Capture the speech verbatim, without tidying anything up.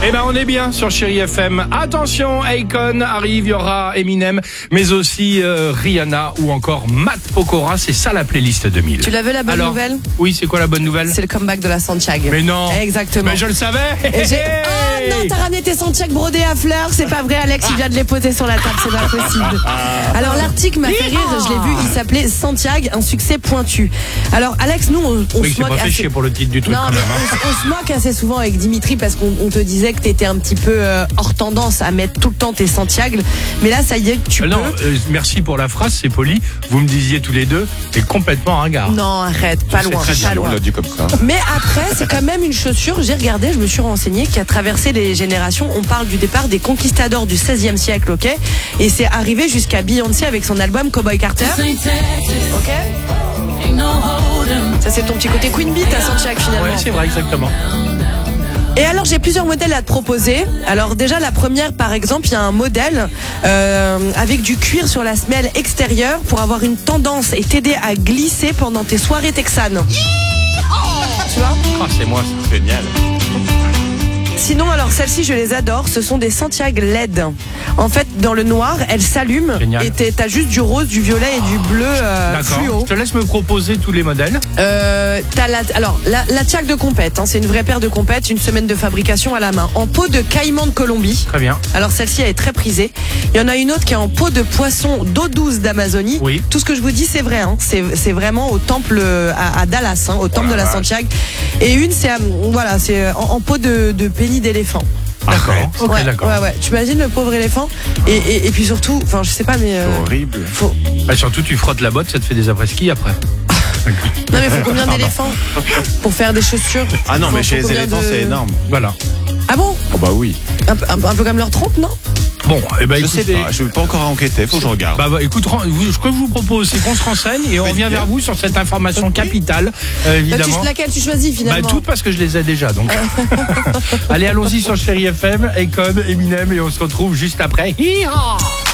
Eh ben, on est bien sur Chérie F M. Attention, Akon arrive, il y aura Eminem, mais aussi euh, Rihanna ou encore Matt Pokora. C'est ça la playlist deux mille. Tu l'as vu la bonne Alors, nouvelle? Oui, c'est quoi la bonne nouvelle? C'est le comeback de la Santiago. Mais non. Exactement. Mais je le savais. Et j'ai... Oh non, t'as ramené tes Santiago brodés à fleurs. C'est pas vrai, Alex, il vient de les poser sur la table. C'est pas possible. Alors, l'article m'a fait rire. Je l'ai vu. Il s'appelait Santiago, un succès pointu. Alors, Alex, nous, on, on oui, se c'est moque pas fait assez... chier pour le titre du truc. Non, quand mais même, hein. on, on se moque assez souvent avec Dimitri parce qu'on on te disait que t'étais un petit peu euh, hors tendance à mettre tout le temps tes Santiago. Mais là, ça y est, tu Euh, peux. non, euh, merci pour la phrase, c'est poli. Vous me disiez tous les deux, t'es complètement ringard. Non, arrête, pas sais loin, très bien, pas loin. On l'a dit comme ça. Mais après, c'est quand même une chaussure, j'ai regardé, je me suis renseigné, qui a traversé les générations. On parle du départ des conquistadors du seizième siècle, ok? Et c'est arrivé jusqu'à Beyoncé avec son album Cowboy Carter. Ok? Ça, c'est ton petit côté Queen Bee, ta Santiago, finalement. Ouais, c'est vrai, exactement. Et alors, j'ai plusieurs modèles à te proposer. Alors déjà, la première, par exemple, il y a un modèle euh, avec du cuir sur la semelle extérieure pour avoir une tendance et t'aider à glisser pendant tes soirées texanes. Tu vois? Ah, c'est moi, c'est génial. Sinon, alors celles-ci, je les adore. Ce sont des Santiago L E D. En fait, dans le noir, elles s'allument. Génial. Et t'es- t'as juste du rose, du violet et du bleu euh, D'accord. fluo. Je te laisse me proposer tous les modèles. Euh, t'as la, alors, la, la Tiago de compète, hein, c'est une vraie paire de compète, une semaine de fabrication à la main. En peau de caïman de Colombie. Très bien. Alors celle-ci, elle est très prisée. Il y en a une autre qui est en peau de poisson d'eau douce d'Amazonie. Oui. Tout ce que je vous dis, c'est vrai. Hein. C'est, c'est vraiment au temple euh, à, à Dallas, hein, au temple Oh de la la vache. Santiago. Et une, c'est euh, voilà, c'est euh, en, en peau de, de pénis d'éléphant. D'accord. Ok, ouais, d'accord. ouais, ouais. Tu imagines le pauvre éléphant et, et, et puis surtout, enfin, je sais pas, mais euh, Horrible. faut. Bah, surtout, tu frottes la botte, ça te fait des après-ski après. Non mais faut combien d'éléphants pour faire des chaussures? Ah non, Faut- mais chez faut les combien éléphants, de- c'est énorme. Voilà. Ah bon? Oh bah oui. Un, peu- un, peu- un peu comme leur trompe, non? Bon, eh ben, Je sais écoutez. pas, je vais pas encore enquêter, faut que je regarde. Bah, bah, écoute, ren- vous- ce que je vous propose, c'est qu'on se renseigne et on Faites revient bien. vers vous sur cette information capitale, euh, Là, évidemment. tu, laquelle tu choisis Bah, finalement? toutes parce que je les ai déjà, donc. Allez, allons-y sur Chérie F M, Akon, Eminem, et on se retrouve juste après. Hi-ha!